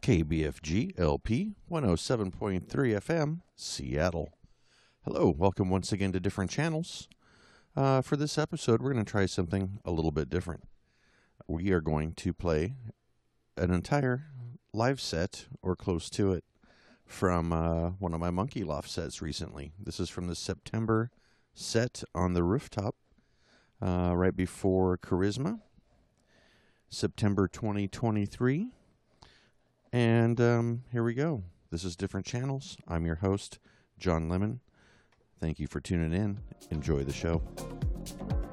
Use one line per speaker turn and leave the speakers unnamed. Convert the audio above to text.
KBFG LP 107.3 FM, Seattle. Hello, welcome once again to Different Channels. For this episode, we're going to try something a little bit different. We are going to play an entire live set, or close to it, from one of my Monkey Loft sets recently. This is from the September set on the rooftop, right before Charisma, September 2023. And here we go. This is Different Channels. I'm your host, John Lemon. Thank you for tuning in. Enjoy the show.